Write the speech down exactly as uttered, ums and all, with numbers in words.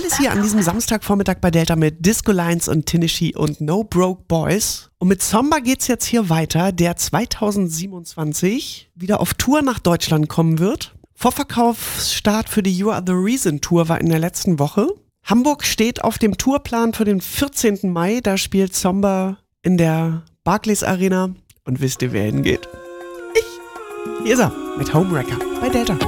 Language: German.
Alles hier an diesem Samstagvormittag bei Delta mit Disco Lines und Tennessee und No Broke Boys. Und mit Zomba geht's jetzt hier weiter, der zweitausendsiebenundzwanzig wieder auf Tour nach Deutschland kommen wird. Vorverkaufsstart für die You Are The Reason Tour war in der letzten Woche. Hamburg steht auf dem Tourplan für den vierzehnten Mai. Da spielt Zomba in der Barclays Arena. Und wisst ihr, wer hingeht? Ich. Hier ist er mit Homewrecker bei Delta.